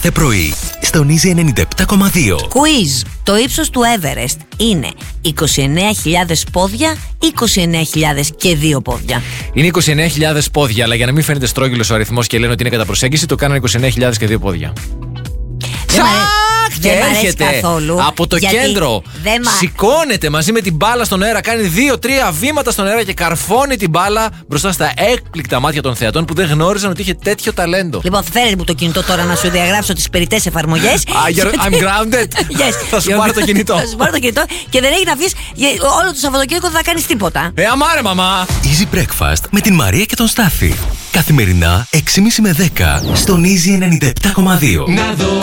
κάθε πρωί στον Easy 97,2. Quiz. Το ύψος του Everest είναι 29.000 πόδια ή 29.000 και 2 πόδια? Είναι 29.000 πόδια, αλλά για να μην φαίνεται στρόγγυλος ο αριθμός και λένε ότι είναι κατά προσέγγιση, το κάνανε 29.000 και 2 πόδια. Και έρχεται από το κέντρο, σηκώνεται μαζί με την μπάλα στον αέρα, κάνει 2-3 βήματα στον αέρα και καρφώνει την μπάλα μπροστά στα έκπληκτα μάτια των θεατών που δεν γνώριζαν ότι είχε τέτοιο ταλέντο. Λοιπόν, φέρε μου το κινητό τώρα να σου διαγράψω τις περιττές εφαρμογές. I'm grounded. Yes. Θα σου πάρω το κινητό. Θα σου πάρω το κινητό και δεν έχει να βγεις όλο το Σαββατοκύριακο, δεν θα κάνεις τίποτα. Αμάρε μαμά. Easy Breakfast με την Μαρία και τον Στάθη. Καθημερινά 6.30 με 10 στον Easy 97,2. Να δω